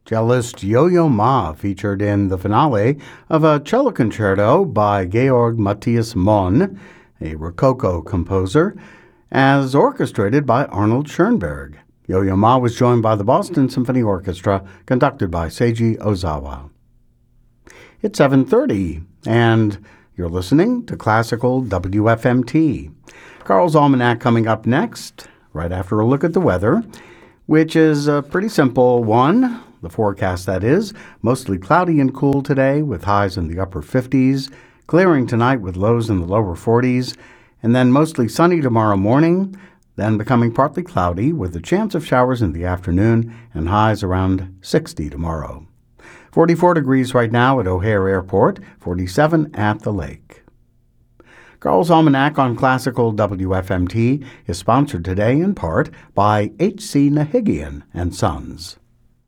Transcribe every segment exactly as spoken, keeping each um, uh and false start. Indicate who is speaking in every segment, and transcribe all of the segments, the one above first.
Speaker 1: Cellist Yo-Yo Ma featured in the finale of a cello concerto by Georg Matthias Mohn, a Rococo composer, as orchestrated by Arnold Schoenberg. Yo-Yo Ma was joined by the Boston Symphony Orchestra, conducted by Seiji Ozawa. It's seven thirty, and you're listening to Classical W F M T. Carl's Almanac coming up next, right after a look at the weather, which is a pretty simple one. The forecast, that is, mostly cloudy and cool today with highs in the upper fifties, clearing tonight with lows in the lower forties, and then mostly sunny tomorrow morning, then becoming partly cloudy with a chance of showers in the afternoon and highs around sixty tomorrow. forty-four degrees right now at O'Hare Airport, forty-seven at the lake. Carl's Almanac on Classical W F M T is sponsored today in part by H C Nahigian and Sons.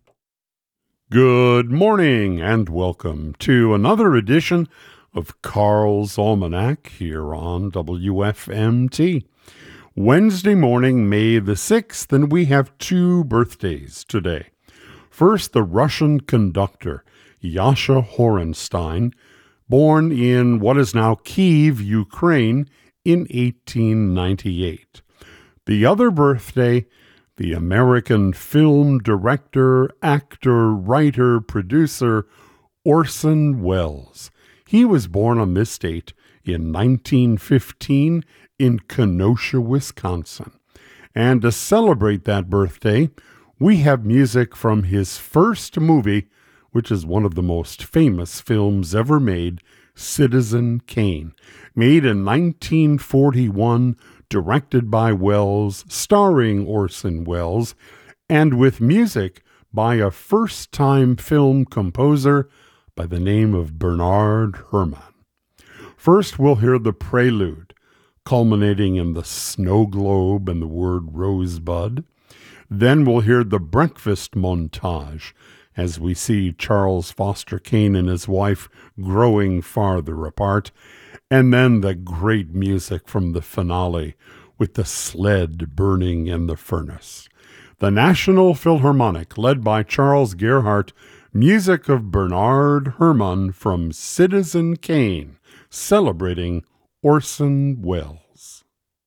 Speaker 2: Good morning and welcome to another edition of Carl's Almanac here on W F M T. Wednesday morning, May the sixth, and we have two birthdays today. First, the Russian conductor Yasha Horenstein, born in what is now Kyiv, Ukraine, in eighteen ninety-eight. The other birthday, the American film director, actor, writer, producer, Orson Welles. He was born on this date in nineteen fifteen in Kenosha, Wisconsin. And to celebrate that birthday, we have music from his first movie, which is one of the most famous films ever made, Citizen Kane. Made in nineteen forty-one, directed by Welles, starring Orson Welles, and with music by a first-time film composer by the name of Bernard Herrmann. First, we'll hear the prelude, culminating in the snow globe and the word rosebud. Then we'll hear the breakfast montage, as we see Charles Foster Kane and his wife growing farther apart, and then the great music from the finale with the sled burning in the furnace. The National Philharmonic, led by Charles Gerhardt, music of Bernard Herrmann from Citizen Kane, celebrating Orson Welles.